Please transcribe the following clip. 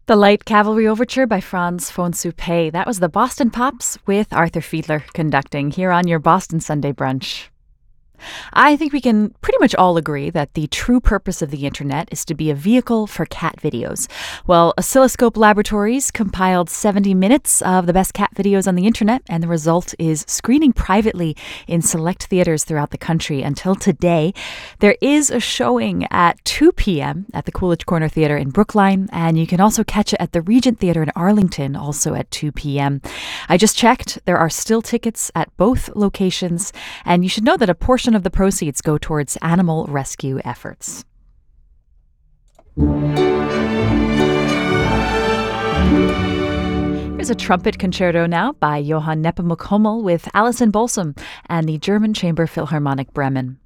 The Light Cavalry Overture by Franz von Suppé. That was the Boston Pops with Arthur Fiedler conducting here on your Boston Sunday Brunch. I think we can pretty much all agree that the true purpose of the internet is to be a vehicle for cat videos. Well, Oscilloscope Laboratories compiled 70 minutes of the best cat videos on the internet, and the result is screening privately in select theaters throughout the country until today. There is a showing at 2 p.m. at the Coolidge Corner Theatre in Brookline, and you can also catch it at the Regent Theatre in Arlington, also at 2 p.m. I just checked. There are still tickets at both locations, and you should know that a portion of the proceeds go towards animal rescue efforts. Here's a trumpet concerto now by Johann Nepomuk Hummel with Alison Bolsom and the German Chamber Philharmonic Bremen.